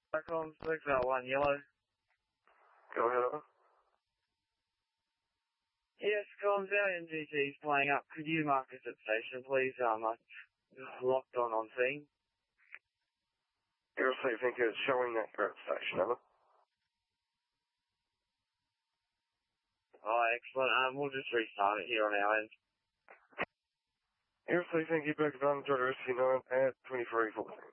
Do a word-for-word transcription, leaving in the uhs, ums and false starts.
com six out one yellow. Go ahead. Yes, comms, our N G T's playing up. Could you mark us at station, please? Um, I'm locked on on scene. Air Safe Inc is showing that you're at station, over. Oh, excellent. Um, we'll just restart it here on our end. Air Safe Inc, back down to rescue nine at twenty-three fourteen.